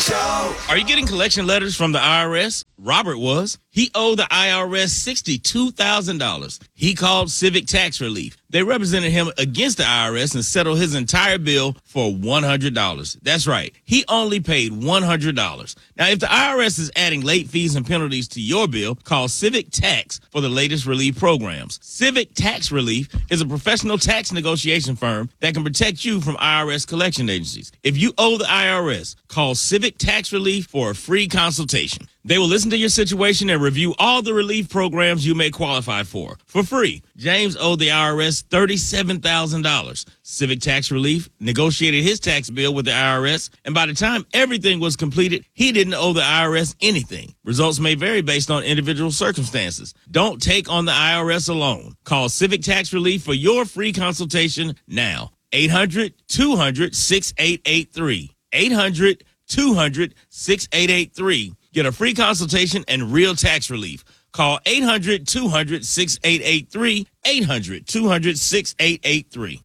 Show. Are you getting collection letters from the IRS? Robert was. He owed the IRS $62,000. He called Civic Tax Relief. They represented him against the IRS and settled his entire bill for $100. That's right. He only paid $100. Now, if the IRS is adding late fees and penalties to your bill, call Civic Tax for the latest relief programs. Civic Tax Relief is a professional tax negotiation firm that can protect you from IRS collection agencies. If you owe the IRS, call Civic Tax Relief for a free consultation. They will listen to your situation and review all the relief programs you may qualify for free. James owed the IRS $37,000. Civic Tax Relief negotiated his tax bill with the IRS, and by the time everything was completed, he didn't owe the IRS anything. Results may vary based on individual circumstances. Don't take on the IRS alone. Call Civic Tax Relief for your free consultation now. 800-200-6883. 800-200-6883. Get a free consultation and real tax relief. Call 800-200-6883. 800-200-6883.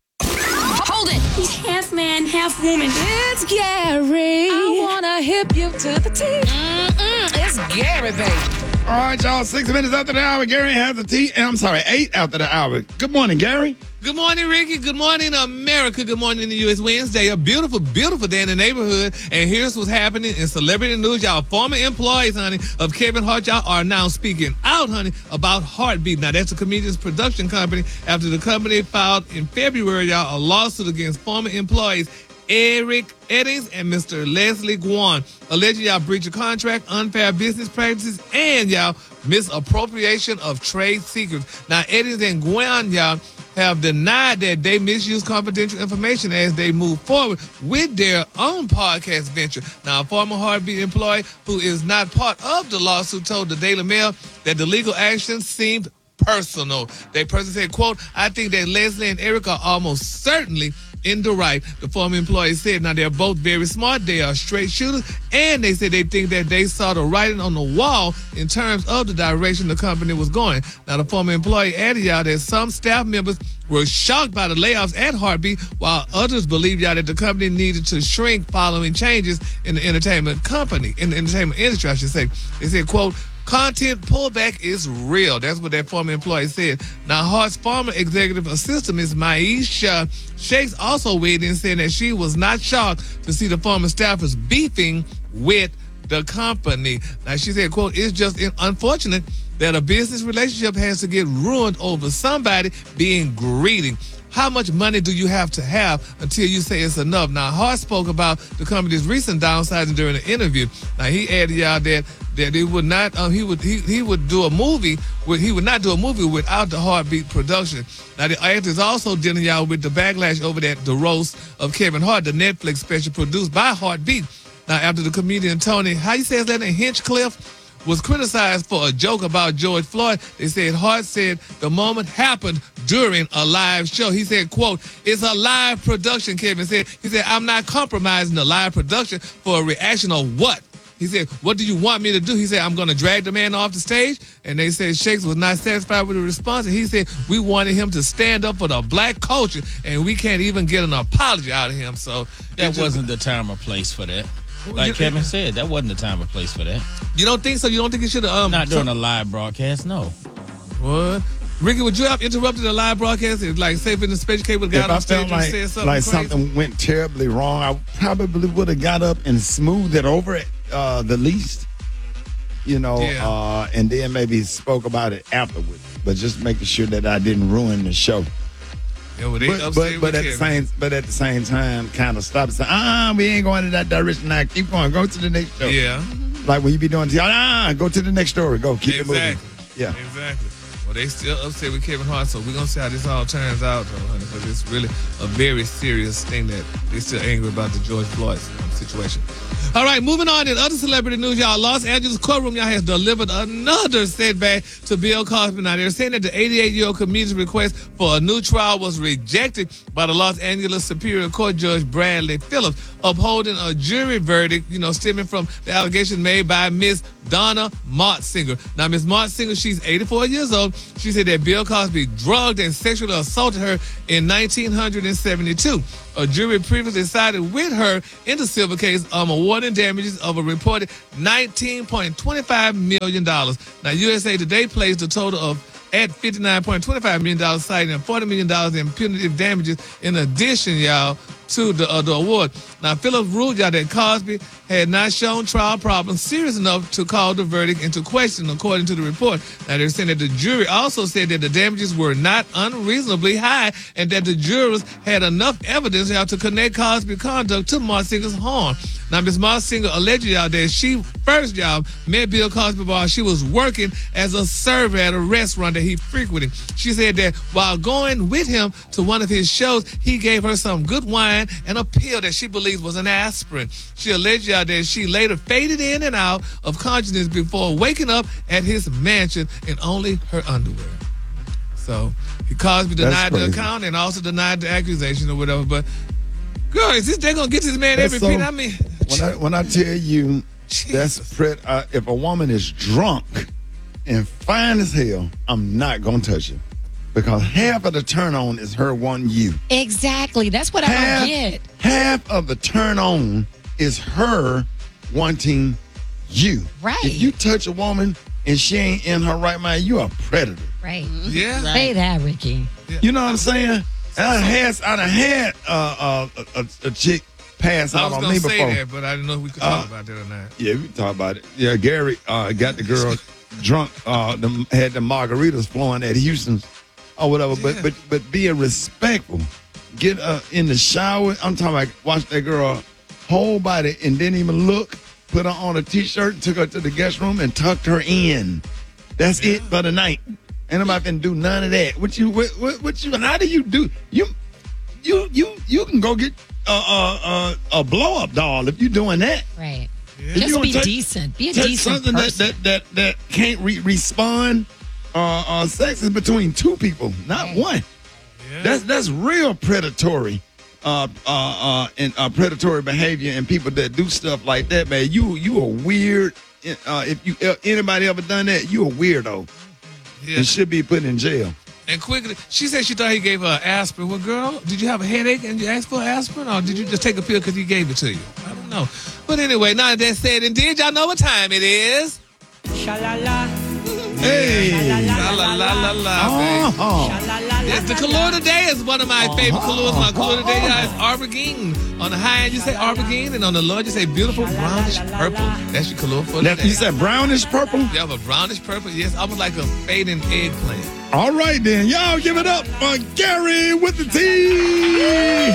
Hold it! He's half man, half woman. It's Gary. I wanna hip you to the teeth. It's Gary, baby. All right, y'all, 6 minutes after the hour, Gary has the tea. I'm sorry, 8 after the hour. Good morning, Gary. Good morning, Ricky. Good morning, America. Good morning, the U.S. Wednesday. A beautiful, beautiful day in the neighborhood. And here's what's happening in celebrity news. Y'all, former employees, honey, of Kevin Hart, y'all are now speaking out, honey, about Heartbeat. Now, that's a comedian's production company after the company filed in February, y'all, a lawsuit against former employees Eric Eddings and Mr. Leslie Guan, alleging y'all breach of contract, unfair business practices, and y'all misappropriation of trade secrets. Now, Eddings and Guan, y'all, have denied that they misuse confidential information as they move forward with their own podcast venture. Now, a former Heartbeat employee who is not part of the lawsuit told the Daily Mail that the legal action seemed personal. They person said, quote, I think that Leslie and Eric are almost certainly in the right. The former employee said, now they're both very smart, they are straight shooters, and they said they think that they saw the writing on the wall in terms of the direction the company was going. Now, the former employee added, y'all, that some staff members were shocked by the layoffs at Heartbeat, while others believed, y'all, that the company needed to shrink following changes in the entertainment industry, I should say. They said, quote, content pullback is real. That's what that former employee said. Now, Hart's former executive assistant, Ms. Maisha Shakes, also weighed in, saying that she was not shocked to see the former staffers beefing with the company. Now, she said, quote, it's just unfortunate that a business relationship has to get ruined over somebody being greedy. How much money do you have to have until you say it's enough? Now, Hart spoke about the company's recent downsizing during the interview. Now, he added, y'all, that he would not he would do a movie he would not do a movie without the Heartbeat production. Now, the actor is also dealing, y'all, with the backlash over that The Roast of Kevin Hart, the Netflix special produced by Heartbeat. Now, after the comedian Tony, how you say his name, Hinchcliffe, was criticized for a joke about George Floyd, they said Hart said the moment happened during a live show. He said, quote, it's a live production, Kevin said. He said, I'm not compromising the live production for a reaction of what? He said, what do you want me to do? He said, I'm going to drag the man off the stage. And they said Shakes was not satisfied with the response. And he said, we wanted him to stand up for the black culture, and we can't even get an apology out of him. So that wasn't the time or place for that. Like Kevin said, that wasn't the time or place for that. You don't think so? You don't think it should have... Not during a live broadcast, no. What? Ricky, would you have interrupted a live broadcast? Like, say, if in the Space Cable got on stage and said something like crazy? something went terribly wrong, I probably would have got up and smoothed it over the least, you know, and then maybe spoke about it afterwards. But just making sure that I didn't ruin the show. Yeah, well, but at the same time, kind of stop and say, we ain't going in that direction now. Keep going. Go to the next show. Yeah. Like when you be doing, go to the next story. Go. Keep it moving. Yeah. Exactly. Well, they still upset with Kevin Hart, so we're going to see how this all turns out, though, honey, because it's really a very serious thing that they're still angry about the George Floyd situation. All right, moving on in other celebrity news, y'all. Los Angeles courtroom, y'all, has delivered another setback to Bill Cosby. Now, they're saying that the 88-year-old comedian's request for a new trial was rejected by the Los Angeles Superior Court Judge Bradley Phillips, upholding a jury verdict, stemming from the allegation made by Miss Donna Martsinger. Now, Miss Martsinger, she's 84 years old. She said that Bill Cosby drugged and sexually assaulted her in 1972. A jury previously sided with her in the civil case awarding damages of a reported $19.25 million. Now, USA Today placed a total of at $59.25 million, citing $40 million in punitive damages in addition, y'all, to the award. Now, Phillips ruled, y'all, that Cosby had not shown trial problems serious enough to call the verdict into question, according to the report. Now, they're saying that the jury also said that the damages were not unreasonably high and that the jurors had enough evidence, y'all, to connect Cosby's conduct to Marsinger's harm. Now, Ms. Marsinger alleged, y'all, that she first, y'all, met Bill Cosby while she was working as a server at a restaurant that he frequented. She said that while going with him to one of his shows, he gave her some good wine and a pill that she believes was an aspirin. She alleged, y'all, that she later faded in and out of consciousness before waking up at his mansion in only her underwear. So, Cosby denied the account and also denied the accusation or whatever, but girl, is this they gonna get this man every penny? I mean, when I tell you that's if a woman is drunk and fine as hell, I'm not gonna touch her because half of the turn on is her wanting you. Exactly. That's what I don't get. Half of the turn on is her wanting you. Right. If you touch a woman and she ain't in her right mind, you a predator. Right. yeah. Say that, Ricky. You know what I'm saying? I done had a chick pass I out was on gonna me say before. that, but I didn't know if we could talk about that or not. Yeah, we can talk about it. Yeah, Gary got the girl drunk, had the margaritas flowing at Houston's or whatever. Yeah. But being respectful. Get in the shower. I'm talking about watch that girl whole body and didn't even look. Put her on a t-shirt, took her to the guest room and tucked her in. That's it for the night. Ain't nobody can do none of that. What you? How do you do? You can go get a blow up doll if you're doing that. Right. If Just you be touch- decent. Be a touch decent something person. that can't respond. Sex is between two people, not one. Yeah. That's real predatory. And predatory behavior and people that do stuff like that, man. You a weird. If anybody ever done that, you a weirdo. Yeah. And should be put in jail. And quickly, she said she thought he gave her aspirin. Well, girl, did you have a headache and you asked for aspirin, or did you just take a pill because he gave it to you? I don't know. But anyway, now that said and did, y'all know what time it is? Hey. La la la la la, baby. Yes, the color today is one of my favorite colors. My color today, guys, aubergine. On the high end, you say aubergine, and on the low, you say beautiful brownish purple. That's your color for Now, today. you said brownish purple? You have a brownish purple, yes, almost like a fading eggplant. All right, then. Y'all give it up for Gary with the T.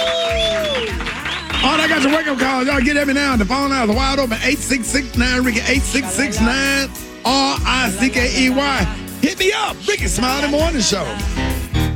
All right, I got your wake-up call. Y'all get every now. The phone lines are wide open. 866-9 Ricky, 866-9 RICKEY. Hit me up. Ricky Smiley Morning Show.